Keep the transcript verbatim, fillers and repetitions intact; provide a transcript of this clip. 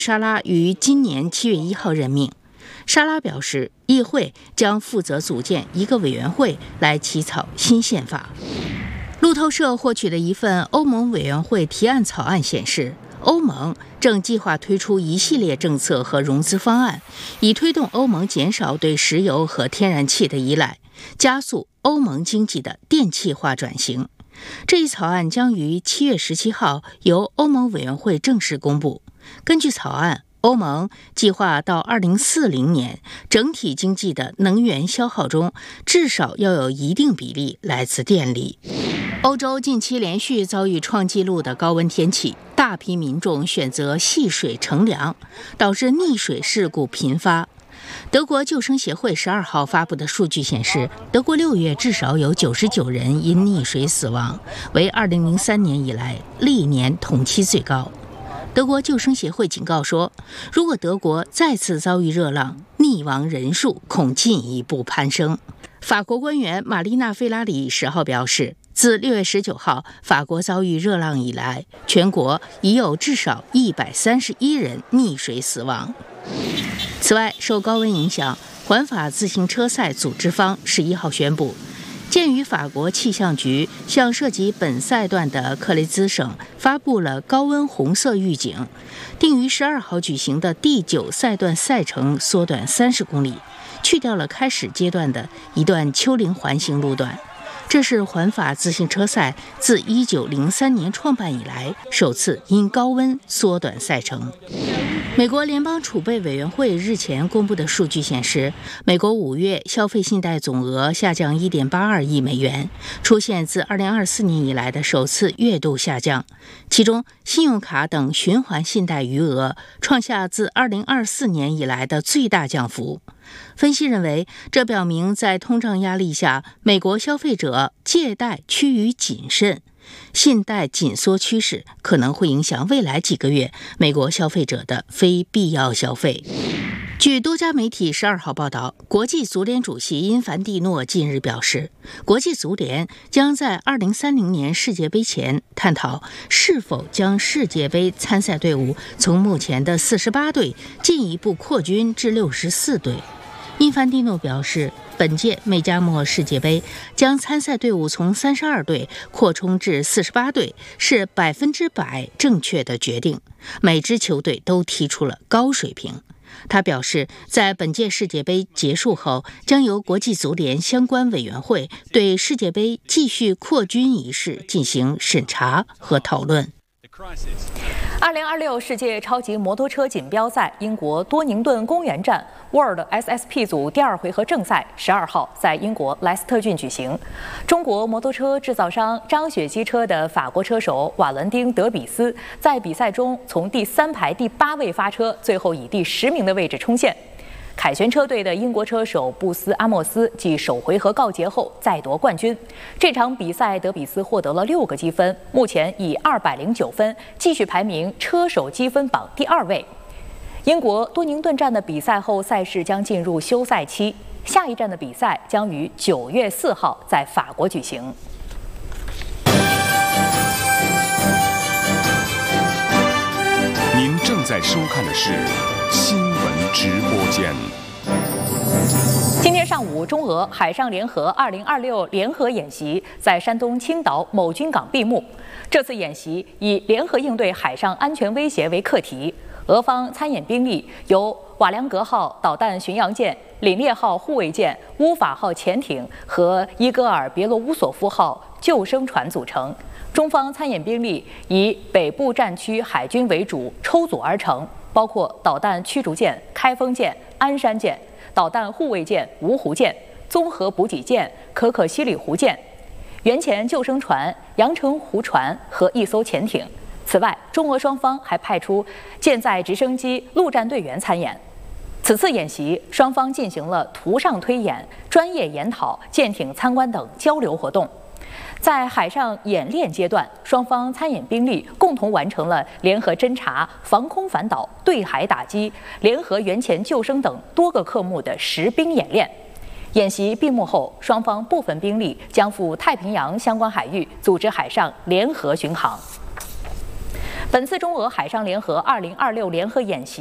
沙拉于今年七月一号任命。沙拉表示，议会将负责组建一个委员会来起草新宪法。路透社获取的一份欧盟委员会提案草案显示，欧盟正计划推出一系列政策和融资方案，以推动欧盟减少对石油和天然气的依赖，加速欧盟经济的电气化转型。这一草案将于七月十七号由欧盟委员会正式公布。根据草案，欧盟计划到二零四零年，整体经济的能源消耗中至少要有一定比例来自电力。欧洲近期连续遭遇创纪录的高温天气，大批民众选择戏水乘凉，导致溺水事故频发。德国救生协会十二号发布的数据显示，德国六月至少有九十九人因溺水死亡，为二零零三年以来历年同期最高。德国救生协会警告说，如果德国再次遭遇热浪，溺亡人数恐进一步攀升。法国官员玛丽娜·费拉里十号表示，自六月十九号法国遭遇热浪以来，全国已有至少一百三十一人溺水死亡。此外，受高温影响，环法自行车赛组织方十一号宣布，鉴于法国气象局向涉及本赛段的克雷兹省发布了高温红色预警，定于十二号举行的第九赛段赛程缩短三十公里，去掉了开始阶段的一段丘陵环形路段。这是环法自行车赛自一九零三年创办以来首次因高温缩短赛程。美国联邦储备委员会日前公布的数据显示，美国五月消费信贷总额下降 一点八二亿美元，出现自二零二四年以来的首次月度下降。其中，信用卡等循环信贷余额创下自二零二四年以来的最大降幅。分析认为，这表明在通胀压力下，美国消费者借贷趋于谨慎，信贷紧缩趋势可能会影响未来几个月美国消费者的非必要消费。据多家媒体十二号报道，国际足联主席因凡蒂诺近日表示，国际足联将在二零三零年世界杯前探讨是否将世界杯参赛队伍从目前的四十八队进一步扩军至六十四队。因凡蒂诺表示，本届美加墨世界杯将参赛队伍从三十二队扩充至四十八队是百分之百正确的决定，每支球队都踢出了高水平。他表示，在本届世界杯结束后，将由国际足联相关委员会对世界杯继续扩军一事进行审查和讨论。 二零二六世界超级摩托车锦标赛英国多宁顿公园站 World S S P 组第二回合正赛十二号在英国莱斯特郡举行。中国摩托车制造商张雪机车的法国车手瓦伦丁·德比斯在比赛中从第三排第八位发车，最后以第十名的位置冲线。凯旋车队的英国车手布斯阿莫斯继首回合告捷后再夺冠军。这场比赛，德比斯获得了六个积分，目前以二百零九分继续排名车手积分榜第二位。英国多宁顿站的比赛后，赛事将进入休赛期，下一站的比赛将于九月四号在法国举行。 您正在收看的是新闻直播间。 今天上午，中俄海上联合二零二六联合演习在山东青岛某军港闭幕。这次演习以联合应对海上安全威胁为课题，俄方参演兵力由瓦良格号导弹巡洋舰、凛冽号护卫舰、乌法号潜艇和伊戈尔别罗乌索夫号救生船组成。中方参演兵力以北部战区海军为主抽组而成，包括导弹驱逐舰开封舰、鞍山舰、导弹护卫舰芜湖舰、综合补给舰可可西里湖舰、原潜救生船阳澄湖船和一艘潜艇。此外，中俄双方还派出舰载直升机陆战队员参演。此次演习，双方进行了图上推演、专业研讨、舰艇参观等交流活动。在海上演练阶段，双方参演兵力共同完成了联合侦察、防空反导、对海打击、联合援潜救生等多个科目的实兵演练。演习闭幕后，双方部分兵力将赴太平洋相关海域组织海上联合巡航。 本次中俄海上联合二零二六联合演习